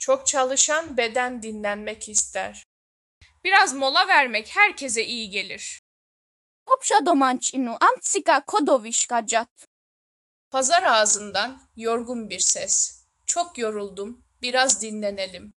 Çok çalışan beden dinlenmek ister. Biraz mola vermek herkese iyi gelir. Popşa domancinu antsika kodovişkacat. Pazar ağzından yorgun bir ses. Çok yoruldum, biraz dinlenelim.